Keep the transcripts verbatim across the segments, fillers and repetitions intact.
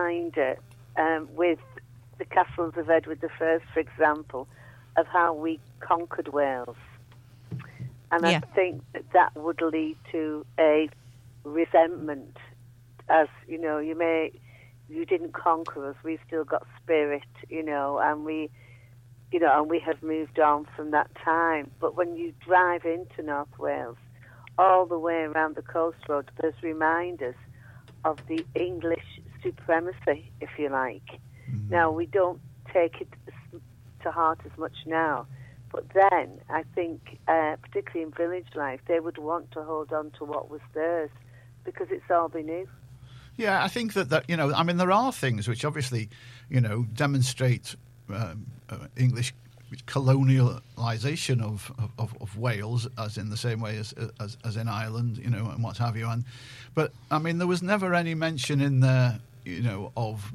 reminder um, with the castles of Edward the First, for example, of how we conquered Wales. And yeah. I think that that would lead to a resentment, as, you know, you may, you didn't conquer us, we've still got spirit, you know, and we, you know, and we have moved on from that time. But when you drive into North Wales, all the way around the coast road, there's reminders of the English supremacy, if you like. Mm-hmm. Now, we don't take it to heart as much now, but then I think, uh, particularly in village life, they would want to hold on to what was theirs because it's all they knew. Yeah, I think that, that you know, I mean, there are things which obviously, you know, demonstrate um, uh, English colonialisation of, of, of Wales, as in the same way as, as as in Ireland, you know, and what have you. And but I mean, there was never any mention in there, you know, of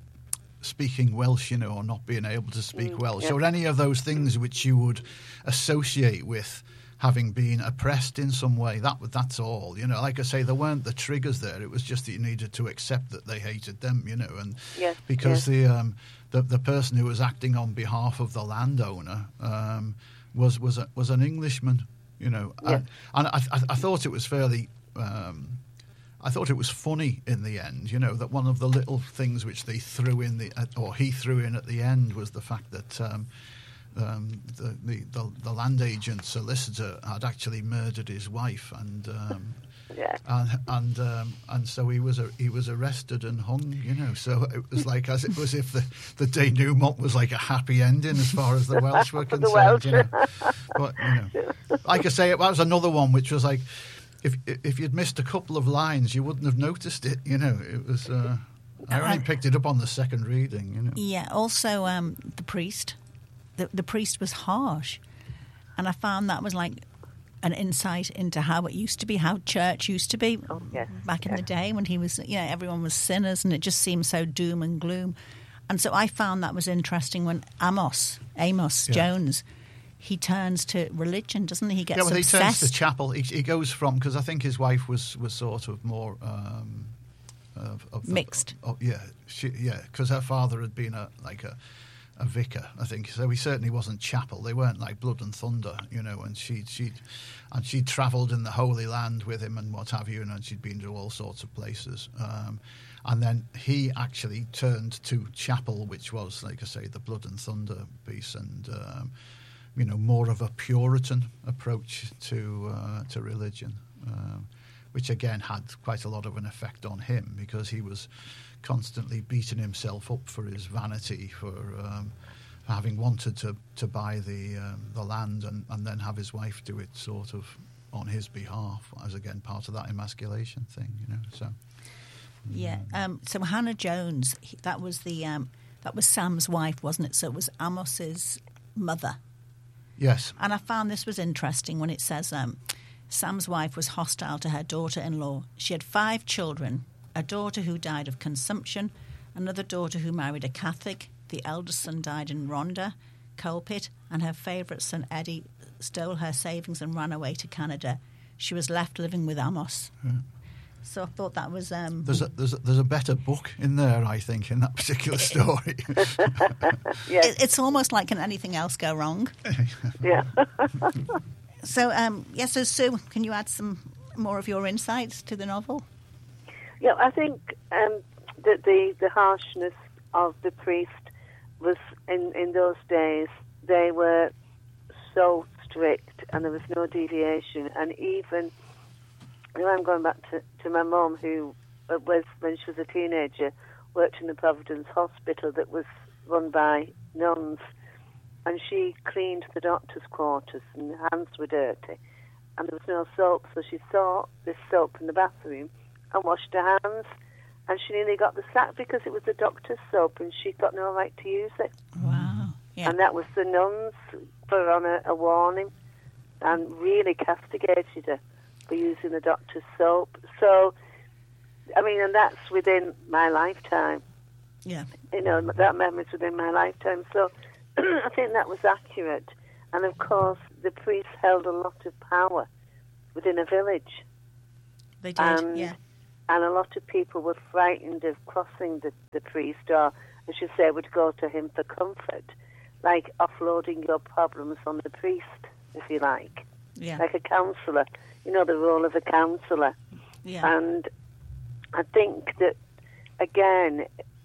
speaking Welsh, you know, or not being able to speak mm, Welsh, yeah. or any of those things which you would associate with having been oppressed in some way. That that's all, you know. Like I say, there weren't the triggers there. It was just that you needed to accept that they hated them, you know, and yes, because yes. the um, the the person who was acting on behalf of the landowner um, was was a, was an Englishman, you know, yes. and, and I, I I thought it was fairly. Um, I thought it was funny in the end, you know, that one of the little things which they threw in the or he threw in at the end was the fact that. Um, Um, the, the, the, the land agent solicitor had actually murdered his wife, and um, yeah. and and, um, and so he was a, he was arrested and hung. You know, so it was like as it was if the, the denouement was like a happy ending as far as the Welsh were concerned. Welsh. You know, but you know, like I say, it was another one which was like if if you'd missed a couple of lines, you wouldn't have noticed it. You know, it was. Uh, I only picked it up on the second reading. You know. Yeah. Also, um, the priest. The, the priest was harsh, and I found that was like an insight into how it used to be, how church used to be oh, yes, back in yes. the day when he was, you know, everyone was sinners, and it just seemed so doom and gloom. And so I found that was interesting when Amos, Amos yeah. Jones, he turns to religion, doesn't he? He gets yeah, well, obsessed. he turns to chapel. He, he goes from because I think his wife was was sort of more um, of, of mixed. The, of, yeah, she, yeah, because her father had been a like a. a vicar, I think. So he certainly wasn't chapel. They weren't like blood and thunder, you know, and she'd, she'd, and she'd travelled in the Holy Land with him and what have you, and she'd been to all sorts of places. Um, and then he actually turned to chapel, which was, like I say, the blood and thunder piece and, um, you know, more of a Puritan approach to, uh, to religion, um, which again had quite a lot of an effect on him because he was constantly beating himself up for his vanity, for um, having wanted to, to buy the um, the land and, and then have his wife do it sort of on his behalf, as again part of that emasculation thing, you know. So yeah. Um, so Hannah Jones, that was the um, that was Sam's wife, wasn't it? So it was Amos's mother. Yes. And I found this was interesting when it says um, Sam's wife was hostile to her daughter-in-law. She had five children. A daughter who died of consumption, another daughter who married a Catholic, the eldest son died in Rhondda, Coalpit, and her favourite son Eddie stole her savings and ran away to Canada. She was left living with Amos. Yeah. So I thought that was... Um, there's, a, there's, a, there's a better book in there, I think, in that particular story. yeah. it, it's almost like, can anything else go wrong? yeah. so, um, yeah, so Sue, can you add some more of your insights to the novel? Yeah, I think um, that the, the harshness of the priest was, in, in those days, they were so strict and there was no deviation. And even, you know, I'm going back to, to my mum, who was, when she was a teenager, worked in the Providence Hospital that was run by nuns. And she cleaned the doctor's quarters and her hands were dirty. And there was no soap, so she saw this soap in the bathroom and washed her hands, and she nearly got the sack because it was the doctor's soap and she got no right to use it. Wow. Yeah. And that was the nuns put her on a, a warning and really castigated her for using the doctor's soap. So, I mean, and that's within my lifetime. Yeah. You know, that memory's within my lifetime. So I think that was accurate. And, of course, the priests held a lot of power within a village. They did, and, yeah. and a lot of people were frightened of crossing the, the priest, or, as you say, would go to him for comfort, like offloading your problems on the priest, if you like. Yeah. Like a counsellor, you know, the role of a counsellor. Yeah. And I think that, again,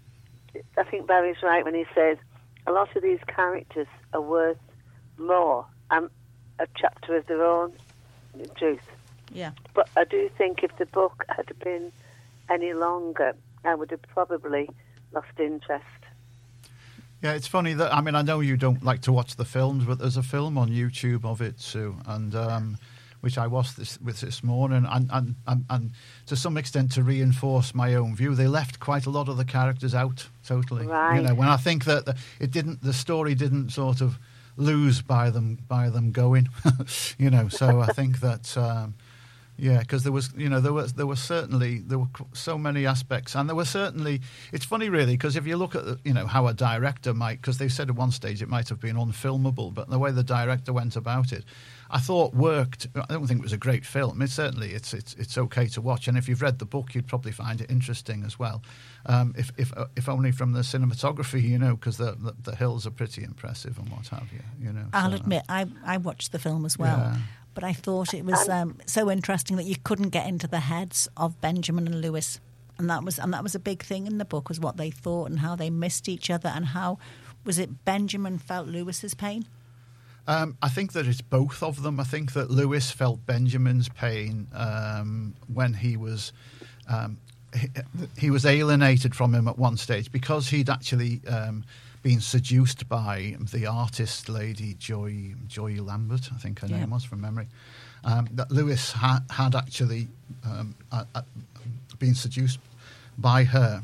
I think Barry's right when he says a lot of these characters are worth more and a chapter of their own truth. Yeah. But I do think if the book had been any longer, I would have probably lost interest. Yeah, it's funny that, I mean, I know you don't like to watch the films, but there's a film on YouTube of it too, and um, which I watched this with this morning, and, and, and, and to some extent to reinforce my own view, they left quite a lot of the characters out totally. Right. You know, when I think that the, it didn't, the story didn't sort of lose by them by them going, you know. So I think that. Um, Yeah, because there was, you know, there was there was certainly there were so many aspects, and there were certainly. It's funny, really, because if you look at, you know, how a director might, because they said at one stage it might have been unfilmable, but the way the director went about it, I thought worked. I don't think it was a great film. It certainly it's it's it's okay to watch, and if you've read the book, you'd probably find it interesting as well. Um, if if if only from the cinematography, you know, because the, the the hills are pretty impressive and what have you, you know. I'll so, admit, I I watched the film as well. Yeah. But I thought it was um, so interesting that you couldn't get into the heads of Benjamin and Lewis, and that was and that was a big thing in the book, was what they thought and how they missed each other, and how was it Benjamin felt Lewis's pain? Um, I think that it's both of them. I think that Lewis felt Benjamin's pain um, when he was um, he, he was alienated from him at one stage because he'd actually. Um, been seduced by the artist lady Joy Joy Lambert, I think her yeah. name was from memory. Um, that Lewis ha- had actually um, uh, uh, been seduced by her,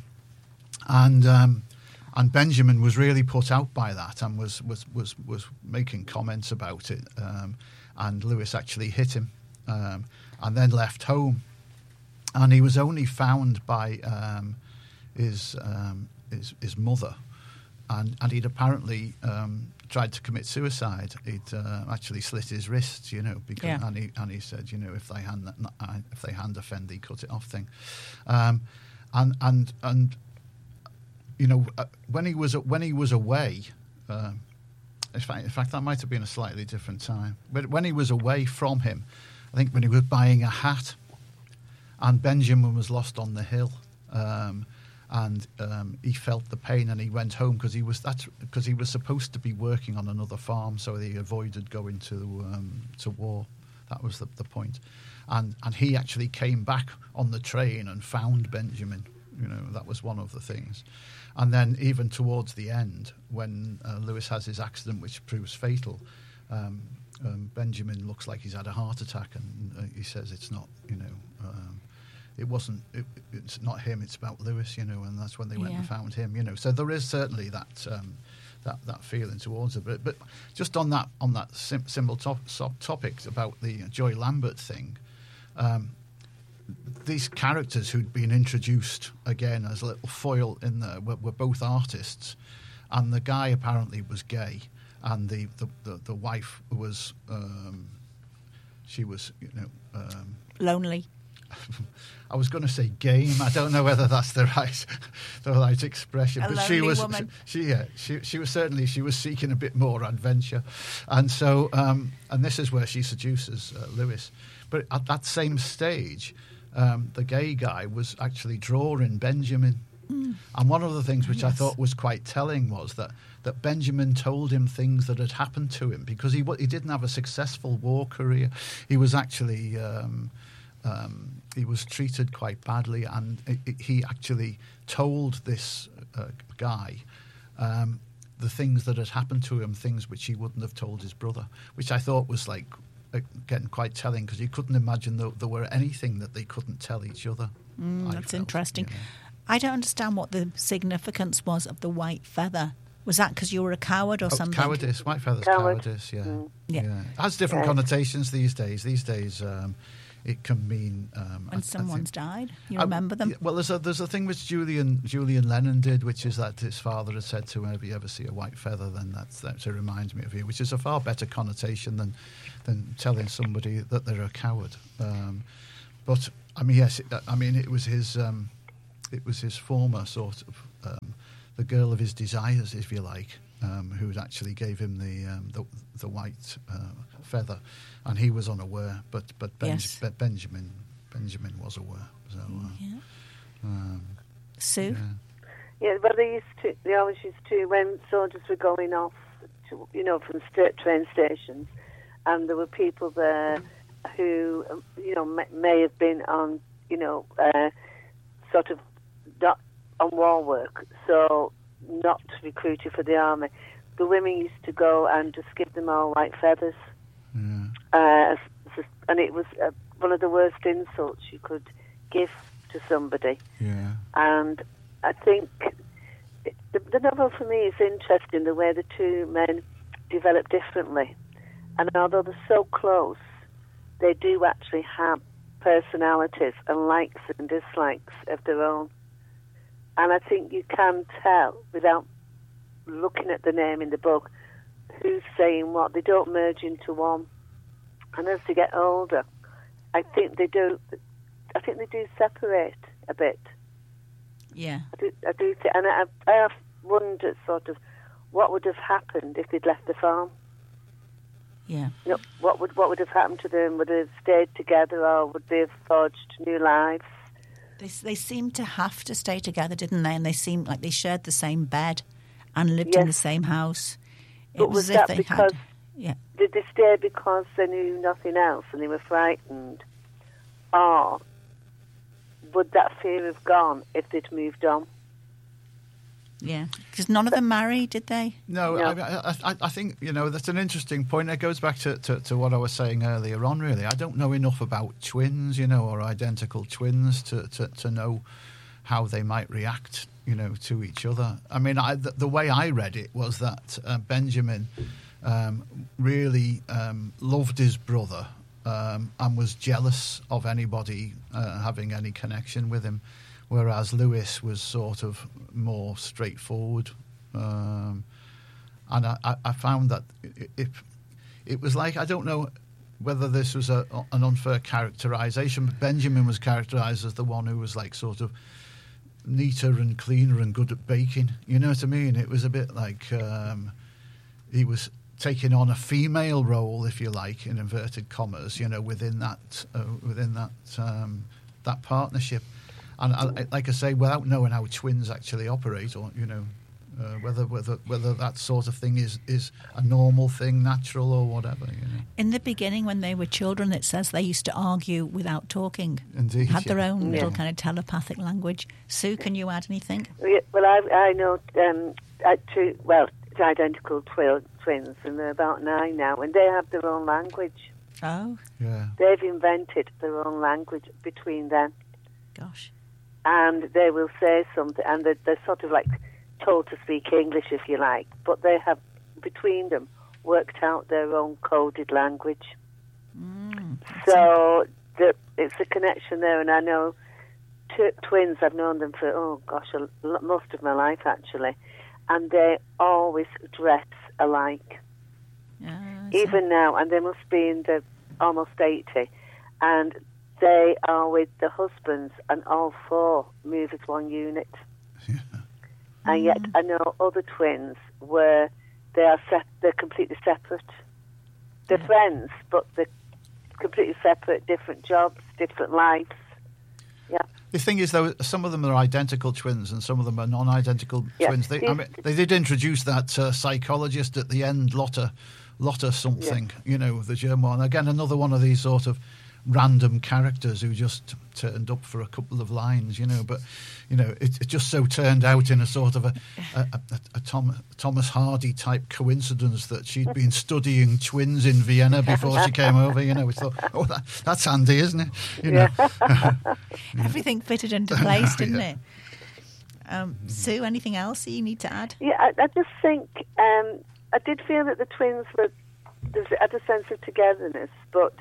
and um, and Benjamin was really put out by that and was was was, was making comments about it. Um, and Lewis actually hit him, um, and then left home, and he was only found by um, his, um, his his mother. And, and he'd apparently um, tried to commit suicide. He'd uh, actually slit his wrists, you know, because yeah. and he and he said, you know, if they hand if they hand offend, he cut it off thing. Um, and and and you know, when he was when he was away, uh, in fact, in fact, that might have been a slightly different time. But when he was away from him, I think when he was buying a hat, and Benjamin was lost on the hill. Um, And um, he felt the pain, and he went home because he was that's because he was supposed to be working on another farm, so he avoided going to um, to war. That was the, the point. And and he actually came back on the train and found Benjamin. You know, that was one of the things. And then even towards the end, when uh, Lewis has his accident, which proves fatal, um, um, Benjamin looks like he's had a heart attack, and uh, he says it's not, you know. Um, It wasn't. It, it's not him. It's about Lewis, you know, and that's when they went yeah. and found him, you know. So there is certainly that um, that that feeling towards it. But, but just on that on that sim- simple top, top topic about the Joy Lambert thing, um, these characters who'd been introduced again as a little foil in there were, were both artists, and the guy apparently was gay, and the the, the, the wife was um, she was, you know, um, lonely. I was going to say game. I don't know whether that's the right, the right expression. A but she was, woman. she, yeah, she, she was certainly she was seeking a bit more adventure, and so, um, and this is where she seduces uh, Lewis. But at that same stage, um, the gay guy was actually drawing Benjamin, mm. and one of the things which yes. I thought was quite telling was that that Benjamin told him things that had happened to him because he he didn't have a successful war career. He was actually. Um, Um, he was treated quite badly, and it, it, he actually told this uh, guy um, the things that had happened to him, things which he wouldn't have told his brother, which I thought was like uh, getting quite telling, because you couldn't imagine that there were anything that they couldn't tell each other. Mm, that's felt, interesting. You know. I don't understand what the significance was of the white feather. Was that because you were a coward or oh, something? Cowardice, white feather's Coward. cowardice, yeah. Mm. yeah. yeah. It has different yeah. connotations these days. These days... Um, It can mean um, when I, someone's I think, died. You remember I, them? Well, there's a there's a thing which Julian Julian Lennon did, which is that his father had said to him, "If you ever see a white feather, then that's that it reminds me of you," which is a far better connotation than than telling somebody that they're a coward. Um, but I mean, yes. I mean, it was his. Um, it was his former sort of um, the girl of his desires, if you like, um, who actually gave him the um, the, the white uh, feather, and he was unaware. But but ben- Yes. Be- Benjamin Benjamin was aware. So. Uh, Yeah. um, Sue? yeah. Yeah, but they used to. They always used to when soldiers were going off, to, you know, from st- train stations, and there were people there who, um, you know, may, may have been on, you know, uh, sort of not on war work, so not recruited for the army. The women used to go and just give them all white feathers, Yeah. uh, and it was uh, one of the worst insults you could give to somebody. Yeah. And I think the, the novel for me is interesting, the way the two men develop differently. And although they're so close, they do actually have personalities and likes and dislikes of their own. And I think you can tell, without looking at the name in the book, who's saying what. They don't merge into one. And as they get older, I think they do. I think they do separate a bit. Yeah. I do, I do th- and I, I have wondered sort of what would have happened if they'd left the farm. Yeah. You know, what would what would have happened to them? Would they have stayed together, or would they have forged new lives? They, they seemed to have to stay together, didn't they? And they seemed like they shared the same bed and lived in Yes. the same house. It But was, was as if that they because had. Yeah. did they stay because they knew nothing else and they were frightened, or would that fear have gone if they'd moved on? Yeah. Because none of them married, did they? No, No. I, I, I think, you know, that's an interesting point. It goes back to, to, to what I was saying earlier on, really. I don't know enough about twins, you know, or identical twins to, to, to know how they might react, you know, to each other. I mean, I, the, the way I read it was that uh, Benjamin um, really um, loved his brother um, and was jealous of anybody uh, having any connection with him, whereas Lewis was sort of more straightforward. Um, and I, I- I found that it, it, it was like, I don't know whether this was a, an unfair characterization, but Benjamin was characterized as the one who was like sort of neater and cleaner and good at baking. You know what I mean? It was a bit like um, he was taking on a female role, if you like, in inverted commas, you know, within that uh, within that um, that partnership. And I, like I say, without knowing how twins actually operate, or you know, uh, whether whether whether that sort of thing is, is a normal thing, natural or whatever. You know. In the beginning, when they were children, it says they used to argue without talking. Indeed, Had their yeah. own Yeah. little kind of telepathic language. Sue, can you add anything? Yeah, well, I, I know um, uh, two, well, it's identical twi- twins, and they're about nine now, and they have their own language. Oh, Yeah. They've invented their own language between them, gosh. and they will say something, and they're, they're sort of like told to speak English, if you like, but they have, between them, worked out their own coded language. Mm, So the, it's a connection there, and I know t- twins, I've known them for, oh gosh, a, l- most of my life actually, and they always dress alike, yeah, so- even now, and they must be in the almost eighty, and they are with the husbands, and all four move as one unit. Yeah. And yet I know other twins where they are se- they're completely separate. They're Yeah. friends, but they're completely separate, different jobs, different lives. Yeah. The thing is, though, some of them are identical twins and some of them are non-identical Yeah. twins. They, I mean, they did introduce that uh, psychologist at the end, Lotta, Lotta something, you know, the German one. Again, another one of these sort of random characters who just turned up for a couple of lines, you know. But, you know, it, it just so turned out in a sort of a, a, a, a Tom, Thomas Hardy type coincidence that she'd been studying twins in Vienna before she came over, you know. We thought, oh, that, that's handy, isn't it? You know. Everything fitted into place, didn't Yeah. it? Um, Sue, anything else that you need to add? Yeah, I, I just think um, I did feel that the twins were there had a sense of togetherness, but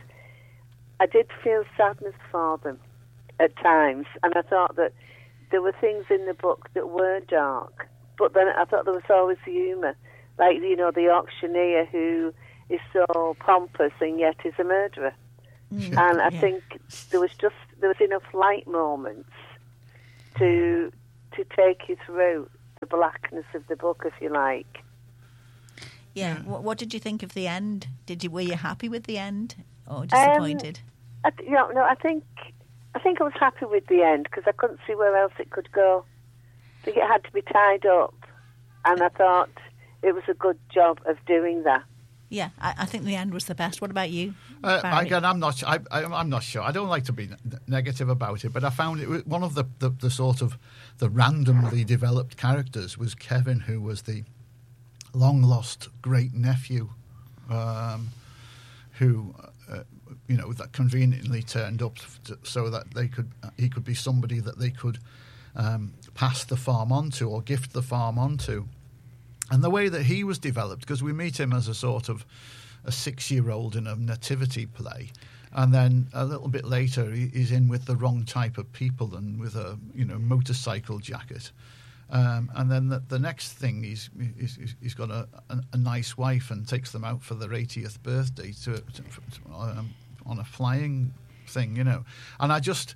I did feel sadness for them at times, and I thought that there were things in the book that were dark, but then I thought there was always humour, like, you know, the auctioneer who is so pompous and yet is a murderer. Mm, And I yeah. think there was just there was enough light moments to to take you through the blackness of the book, if you like. Yeah. What, what did you think of the end? Did you were you happy with the end or disappointed? Um, I, you know, no, I think I think I was happy with the end because I couldn't see where else it could go. I think it had to be tied up, and I thought it was a good job of doing that. Yeah, I, I think the end was the best. What about you, Uh, Barry? again, I'm not. I, I, I'm not sure. I don't like to be ne- negative about it, but I found it was one of the, the, the sort of the randomly developed characters was Kevin, who was the long lost great nephew, um, who uh, you know that conveniently turned up to, so that they could he could be somebody that they could um, pass the farm on to or gift the farm on to. And the way that he was developed, because we meet him as a sort of a six-year-old in a nativity play, and then a little bit later he, he's in with the wrong type of people and with a you know motorcycle jacket, um, and then the, the next thing he's he's, he's got a, a, a nice wife and takes them out for their eightieth birthday to, to, um, on a flying thing, you know, and I just.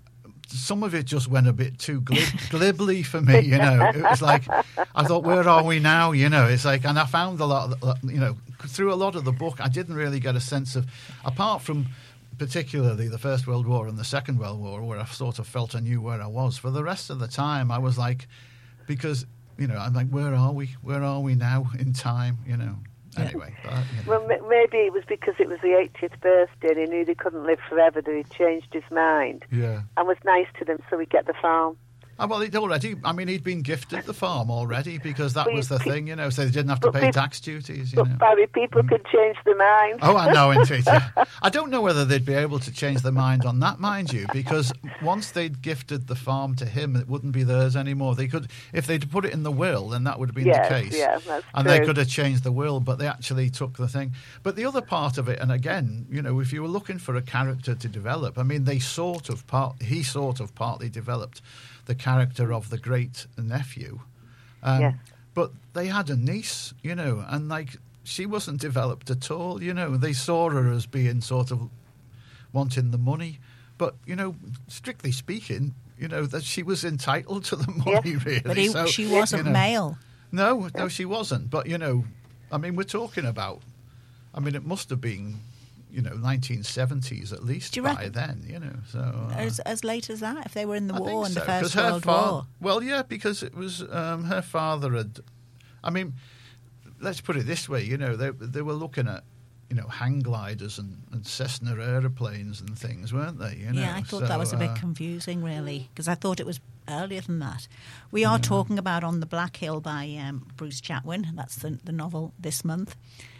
Some of it just went a bit too glib, glibly for me, you know. It was like, I thought, where are we now, you know? It's like, and I found a lot, of, you know, through a lot of the book, I didn't really get a sense of, apart from particularly the First World War and the Second World War, where I sort of felt I knew where I was. For the rest of the time, I was like, because, you know, I'm like, where are we? Where are we now in time, you know? Anyway. But, you know. Well, m- maybe it was because it was the eightieth birthday and he knew they couldn't live forever that he changed his mind. Yeah. And was nice to them so he'd get the farm. Oh, well, he'd already, I mean, he'd been gifted the farm already because that But was the pe- thing, you know, so they didn't have to but pay peop- tax duties, you But know. Barry, people could change their minds. Oh, I know, indeed. Yeah. I don't know whether they'd be able to change their mind on that, mind you, because once they'd gifted the farm to him, it wouldn't be theirs anymore. They could, if they'd put it in the will, then that would have been Yes, the case. yeah, that's and true. they could have changed the will, but they actually took the thing. But the other part of it, and again, you know, if you were looking for a character to develop, I mean, they sort of part, he sort of partly developed the character of the great nephew. Um, Yes. But they had a niece, you know, and like she wasn't developed at all, you know. They saw her as being sort of wanting the money. But, you know, strictly speaking, you know, that she was entitled to the money, Yes. really. But he, So, she wasn't you know, male. No, no, she wasn't. But, you know, I mean, we're talking about, I mean, it must have been, you know, nineteen seventies at least Do you by reckon? then, you know. So uh, As, as late as that, if they were in the I war, think in so, the 'cause First her World fa- War. Well, yeah, because it was um, her father had. I mean, let's put it this way. You know, they they were looking at, you know, hang gliders and, and Cessna aeroplanes and things, weren't they? You know? Yeah, I thought So, that was a bit uh, confusing, really, because I thought it was earlier than that. We are talking about On the Black Hill by um, Bruce Chatwin. That's the, the novel this month.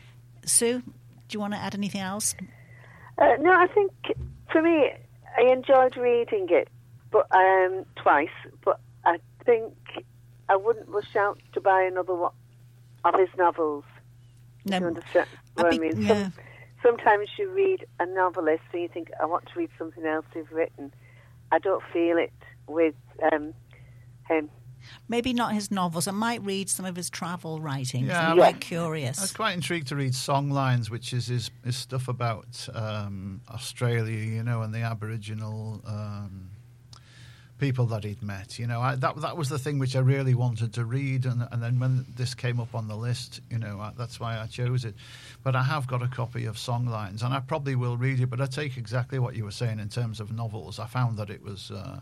Sue, do you want to add anything else? Uh, no, I think for me, I enjoyed reading it, but um, twice. But I think I wouldn't rush out to buy another one of his novels. No, You understand what I I think- mean? yeah. Some, sometimes you read a novelist and you think, I want to read something else he's written. I don't feel it with um, him. Maybe not his novels. I might read some of his travel writings. Yeah, I'm I quite like- curious. I was quite intrigued to read Songlines, which is his, his stuff about um, Australia, you know, and the Aboriginal um, people that he'd met. You know, I, that that was the thing which I really wanted to read, and and then when this came up on the list, you know, I, that's why I chose it. But I have got a copy of Songlines, and I probably will read it. But I take exactly what you were saying in terms of novels. I found that it was. Uh,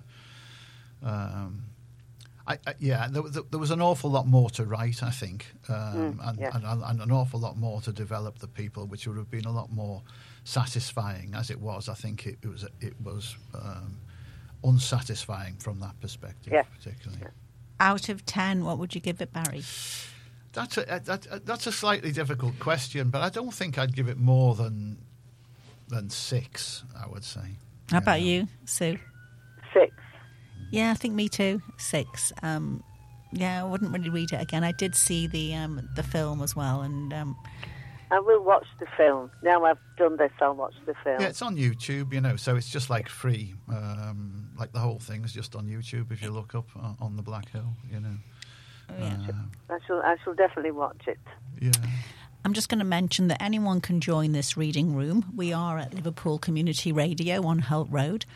um, I, I, yeah, there, there was an awful lot more to write, I think, um, Mm, and, yeah. and, and an awful lot more to develop the people, which would have been a lot more satisfying. As it was, I think it, it was it was um, unsatisfying from that perspective, Yeah. particularly. Out of ten, what would you give it, Barry? That's a that, that's a slightly difficult question, but I don't think I'd give it more than than six. I would say. How about know. you, Sue? Six. Yeah, I think me too. Six. Um, yeah, I wouldn't really read it again. I did see the um, the film as well, and um, I will watch the film. Now I've done this, I'll watch the film. Yeah, it's on YouTube, you know, so it's just like free. Um, like the whole thing's just on YouTube if you look up uh, On the Black Hill, you know. oh, yeah. Uh, I shall, I shall definitely watch it. yeah. I'm just going to mention that anyone can join this reading room. We are at Liverpool Community Radio on Holt Road.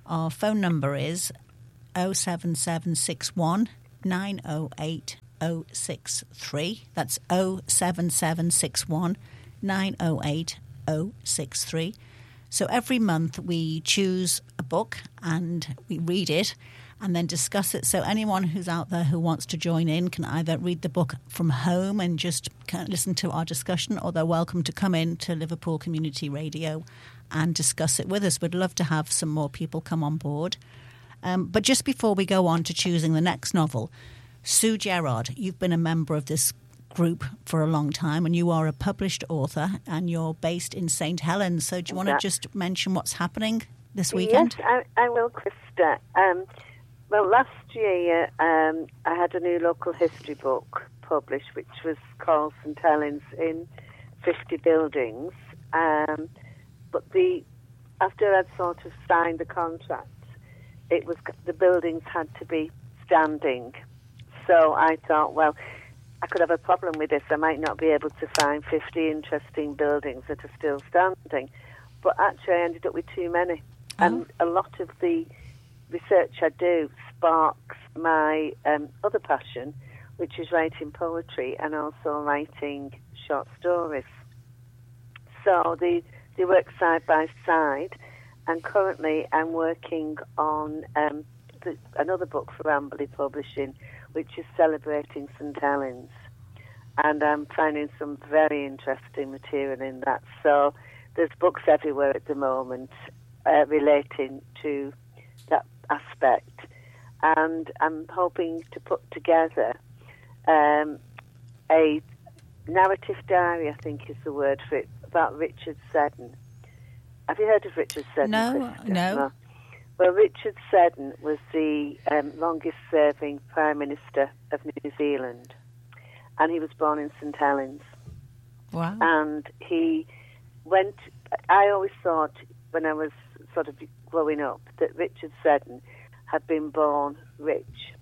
Our phone number is oh seven seven six one nine oh eight oh six three. That's oh seven seven six one nine oh eight oh six three. So every month we choose a book and we read it and then discuss it. So anyone who's out there who wants to join in can either read the book from home and just listen to our discussion, or they're welcome to come in to Liverpool Community Radio and discuss it with us. We'd love to have some more people come on board. Um, but just before we go on to choosing the next novel, Sue Gerard, you've been a member of this group for a long time, and you are a published author, and you're based in Saint Helens. So do you want to just mention what's happening this weekend? Yes, I, I will, Krista. Um, well, last year um, I had a new local history book published, which was called Saint Helens in fifty Buildings. Um, but the after I'd sort of signed the contract, it was the buildings had to be standing. So I thought, well, I could have a problem with this. I might not be able to find fifty interesting buildings that are still standing. But actually, I ended up with too many. Oh. And a lot of the research I do sparks my um, other passion, which is writing poetry and also writing short stories. So they, they work side by side. And currently, I'm working on um, the, another book for Amberley Publishing, which is celebrating Saint Helens. And I'm finding some very interesting material in that. So there's books everywhere at the moment uh, relating to that aspect. And I'm hoping to put together um, a narrative diary, I think is the word for it, about Richard Seddon. Have you heard of Richard Seddon? No, no. no. Well, Richard Seddon was the um, longest-serving Prime Minister of New Zealand, and he was born in Saint Helens. Wow. And he went... I always thought, when I was sort of growing up, that Richard Seddon had been born rich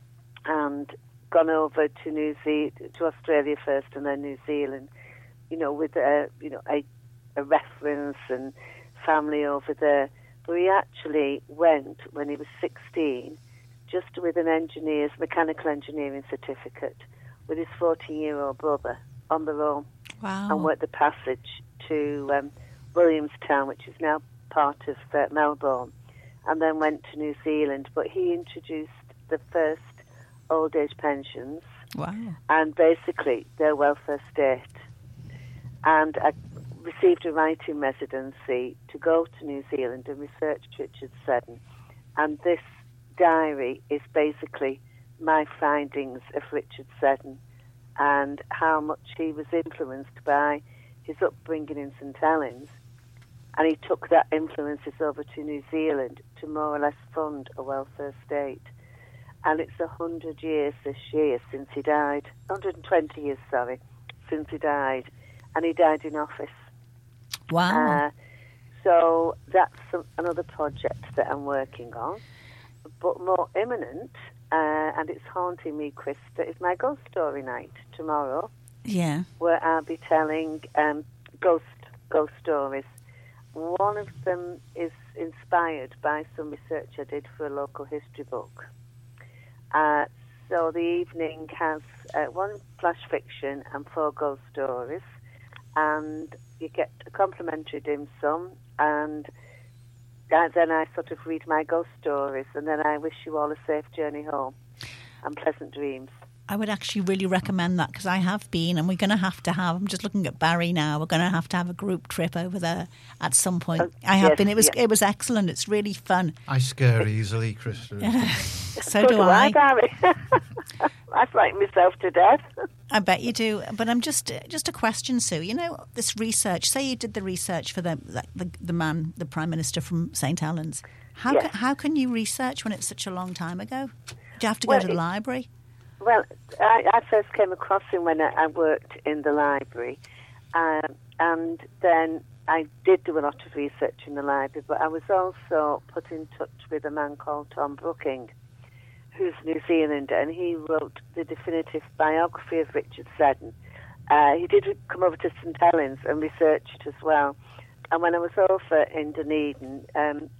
and gone over to New Ze- to Australia first and then New Zealand, you know, with a, you know, a, a reference and family over there. But he actually went when he was sixteen, just with an engineer's, mechanical engineering certificate, with his fourteen-year-old brother on the own. Wow. And worked the passage to um, Williamstown, which is now part of uh, Melbourne, and then went to New Zealand. But he introduced the first old age pensions. Wow. And basically their welfare state. And I received a writing residency to go to New Zealand and research Richard Seddon. And this diary is basically my findings of Richard Seddon and how much he was influenced by his upbringing in Saint Helens. And he took that influences over to New Zealand to more or less fund a welfare state. And it's a hundred years this year since he died. one hundred twenty years, sorry, since he died. And he died in office. Wow. Uh, so that's some, another project that I'm working on. But more imminent, uh, and it's haunting me, Krista, is my ghost story night tomorrow. Yeah. Where I'll be telling um, ghost ghost stories. One of them is inspired by some research I did for a local history book. Uh, so the evening has uh, one flash fiction and four ghost stories, and you get a complimentary dim sum, and uh, then I sort of read my ghost stories, and then I wish you all a safe journey home and pleasant dreams. I would actually really recommend that, because I have been, and we're going to have to have, I'm just looking at Barry now, we're going to have to have a group trip over there at some point. Uh, I have yes, been. It was yes. it was excellent. It's really fun. I scare easily, Krista. so, so do, do I. I, Barry. I frighten myself to death. I bet you do. But I'm just just a question, Sue. You know, this research, say you did the research for the the, the man, the Prime Minister from Saint Helens. How, yes. can, how can you research when it's such a long time ago? Do you have to go well, to the it, library? Well, I, I first came across him when I, I worked in the library, um, and then I did do a lot of research in the library, but I was also put in touch with a man called Tom Brooking, who's New Zealander, and he wrote the definitive biography of Richard Seddon. Uh, he did come over to Saint Helens and research it as well. And when I was over in Dunedin, um,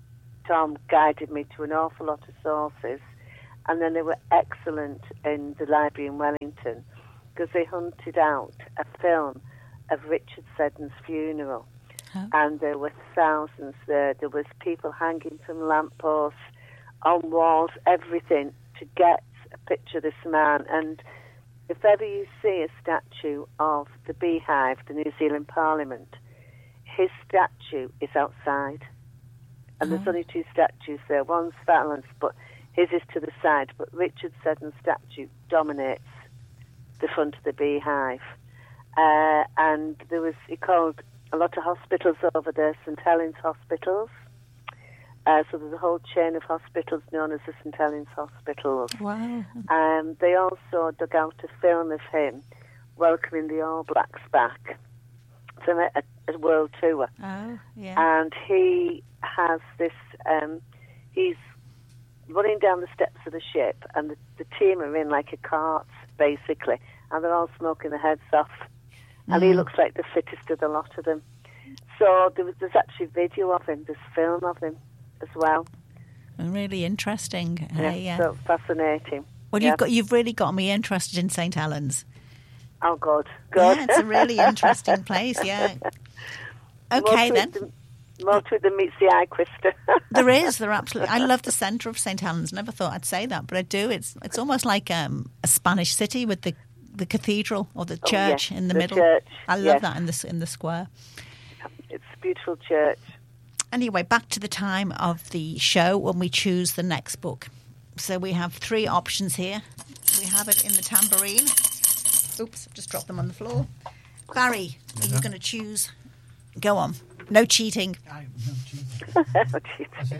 Tom guided me to an awful lot of sources, and then they were excellent in the library in Wellington because they hunted out a film of Richard Seddon's funeral. Oh. And there were thousands there. There was people hanging from lampposts, on walls, everything to get a picture of this man. And if ever you see a statue of the Beehive, the New Zealand Parliament, his statue is outside. And oh. there's only two statues there. One's Vatland's, but his is to the side. But Richard Seddon's statue dominates the front of the Beehive. Uh, and there was, he called a lot of hospitals over there St Helens Hospitals. Uh, so there's a whole chain of hospitals known as the St Helens Hospitals. Wow. Um, they also dug out a film of him welcoming the All Blacks back from a, a, a world tour. Oh, yeah. And he has this, um, he's running down the steps of the ship, and the, the team are in like a cart, basically, and they're all smoking their heads off. And mm. he looks like the fittest of the lot of them. So there was, there's actually video of him, there's film of him as well. Really interesting. Yeah, uh, yeah. So fascinating. Well, yeah. you've got you've really got me interested in St Helens. Oh, good, good. Yeah, it's a really interesting place. Yeah. Okay, more then. The, more to it than meets the eye, Krista. There is. There absolutely. I love the centre of St Helens. Never thought I'd say that, but I do. It's it's almost like um, a Spanish city with the the cathedral or the church oh, yes, in the, the middle. Church, I love yes. that in the in the square. It's a beautiful church. Anyway, back to the time of the show when we choose the next book. So we have three options here. We have it in the tambourine. Oops, I've just dropped them on the floor. Barry, are you going to choose? Go on. No cheating. I, no cheating. no cheating. As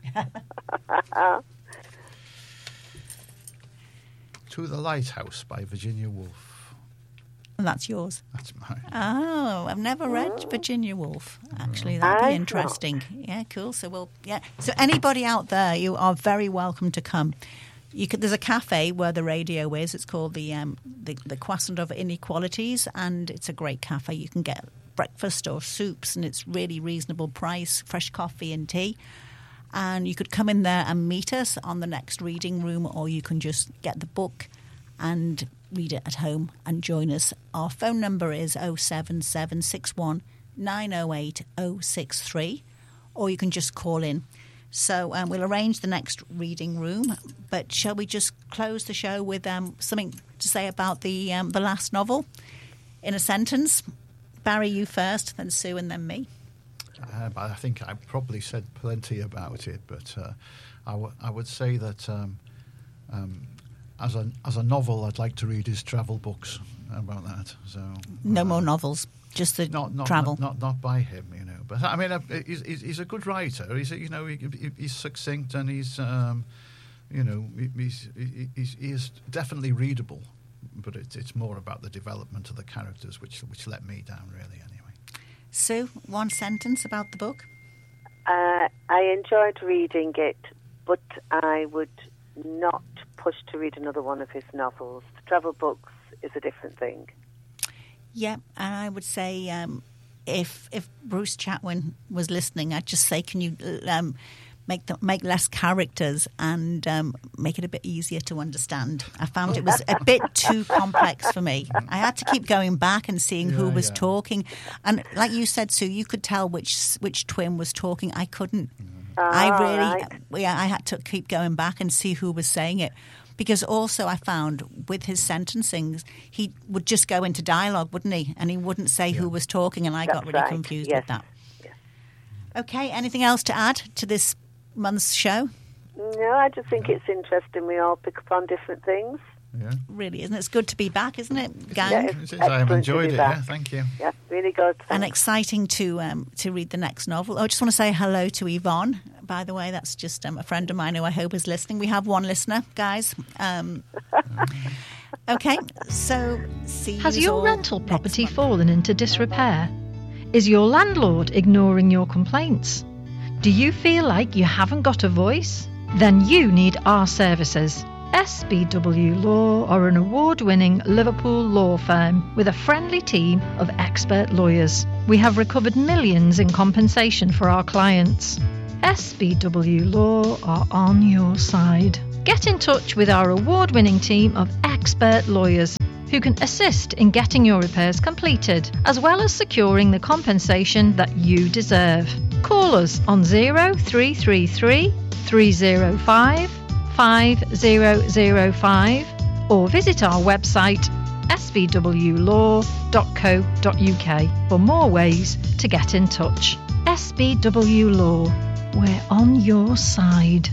if. To the Lighthouse by Virginia Woolf. And that's yours. That's mine. Oh, I've never read Virginia Woolf. Actually, that'd be I've interesting. Not. Yeah, cool. So we'll yeah. So anybody out there, you are very welcome to come. You could, there's a cafe where the radio is. It's called the um, the, the Croissant of Inequalities, and it's a great cafe. You can get breakfast or soups, and it's really reasonable price, fresh coffee and tea. And you could come in there and meet us on the next reading room, or you can just get the book and read it at home and join us. Our phone number is oh seven seven six one nine oh eight oh six three, or you can just call in. So um, we'll arrange the next reading room, but shall we just close the show with um, something to say about the um, the last novel in a sentence? Barry, you first, then Sue, and then me. Uh, I think I probably said plenty about it, but uh, I, w- I would say that um, um, as a as a novel, I'd like to read his travel books. How about that? So no uh, more novels, just the not, not, travel. Not, not not by him, you know. But I mean, uh, he's, he's a good writer. He's you know he, he's succinct and he's um, you know he's, he's he is definitely readable. But it's it's more about the development of the characters, which which let me down really. Anyway. Sue, one sentence about the book. Uh, I enjoyed reading it, but I would not push to read another one of his novels. The travel books is a different thing. Yeah, and I would say um, if if Bruce Chatwin was listening, I'd just say, can you um, make the, make less characters and um, make it a bit easier to understand? I found it was a bit too complex for me. I had to keep going back and seeing yeah, who was yeah. talking. And like you said, Sue, you could tell which which twin was talking. I couldn't. Oh, I really, right. yeah, I had to keep going back and see who was saying it. Because also I found with his sentencings, he would just go into dialogue, wouldn't he? And he wouldn't say yeah. who was talking, and I That's got really right. confused yes. with that. Yes. Okay, anything else to add to this month's show? No, I just think it's interesting. We all pick up on different things. Yeah. Really, isn't it? It's good to be back, isn't it, gang? Yeah, it is. I have enjoyed it, yeah, thank you. Yeah, really good. Thanks. And exciting to um, to read the next novel. I just want to say hello to Yvonne, by the way. That's just um, a friend of mine who I hope is listening. We have one listener, guys. Um, okay, so see Has your rental property month. fallen into disrepair? Is your landlord ignoring your complaints? Do you feel like you haven't got a voice? Then you need our services. S B W Law are an award-winning Liverpool law firm with a friendly team of expert lawyers. We have recovered millions in compensation for our clients. S B W Law are on your side. Get in touch with our award-winning team of expert lawyers who can assist in getting your repairs completed, as well as securing the compensation that you deserve. Call us on zero three three three, three zero five, five zero zero five or visit our website s b w law dot co dot u k for more ways to get in touch. S B W Law, we're on your side.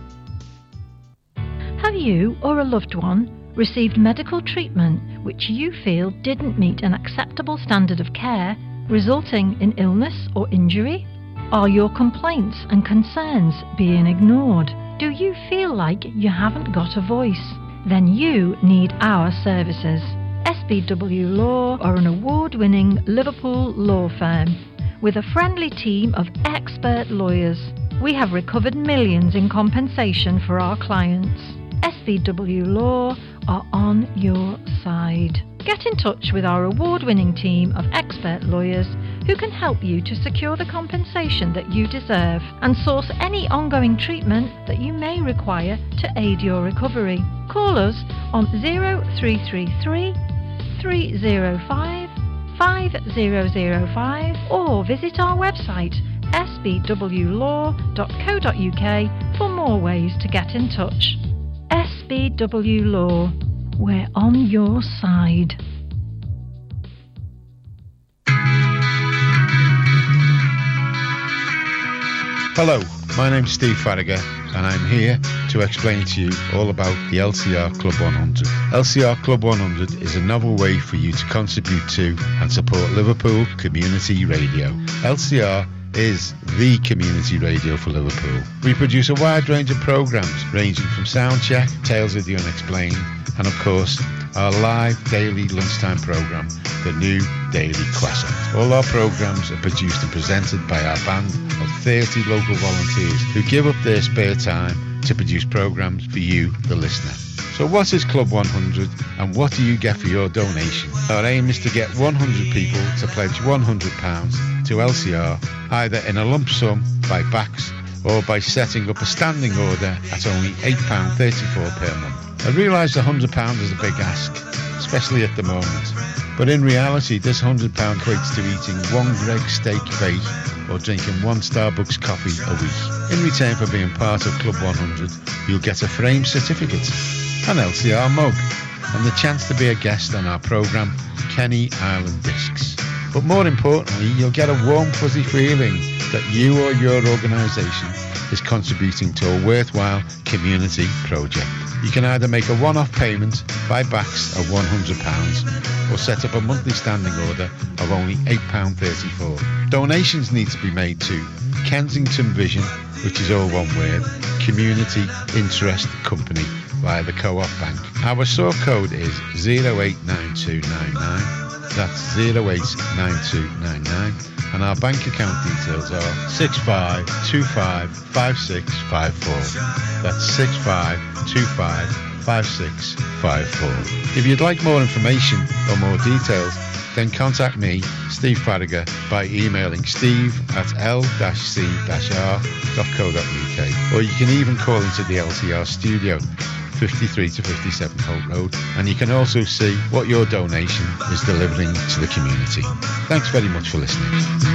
Have you or a loved one received medical treatment which you feel didn't meet an acceptable standard of care, resulting in illness or injury? Are your complaints and concerns being ignored? Do you feel like you haven't got a voice? Then you need our services. S B W Law are an award-winning Liverpool law firm with a friendly team of expert lawyers. We have recovered millions in compensation for our clients. S B W Law are on your side. Get in touch with our award-winning team of expert lawyers who can help you to secure the compensation that you deserve and source any ongoing treatment that you may require to aid your recovery. Call us on zero three three three, three zero five, five zero zero five or visit our website s b w law dot co dot u k for more ways to get in touch. S B W Law, we're on your side. Hello, my name's Steve Farragher and I'm here to explain to you all about the L C R Club one hundred. L C R Club one hundred is a novel way for you to contribute to and support Liverpool Community Radio. L C R is the community radio for Liverpool. We produce a wide range of programmes ranging from Soundcheck, Tales of the Unexplained and of course our live daily lunchtime programme, The New Daily Classic. All our programmes are produced and presented by our band of thirty local volunteers who give up their spare time to produce programmes for you, the listener. So what is Club one hundred and what do you get for your donation? Our aim is to get one hundred people to pledge one hundred pounds to L C R, either in a lump sum by backs or by setting up a standing order at only eight pounds thirty-four per month. I realise one hundred pounds is a big ask, especially at the moment, but in reality this one hundred pounds equates to eating one Greggs steak bake or drinking one Starbucks coffee a week. In return for being part of Club one hundred, you'll get a framed certificate, an L C R mug and the chance to be a guest on our programme Kenny Island Discs. But more importantly, you'll get a warm fuzzy feeling that you or your organisation is contributing to a worthwhile community project. You can either make a one-off payment by backs of one hundred pounds or set up a monthly standing order of only eight pounds thirty-four. Donations need to be made to Kensington Vision, which is all one word, Community Interest Company via the Co-op Bank. Our sort code is zero eight nine two nine nine. That's zero eight nine two nine nine. And our bank account details are six five two five five six five four. That's six five two five five six five four. If you'd like more information or more details, then contact me, Steve Farragher, by emailing steve at l c r dot co dot u k, or you can even call into the L C R studio, fifty-three to fifty-seven Holt Road, and you can also see what your donation is delivering to the community. Thanks very much for listening.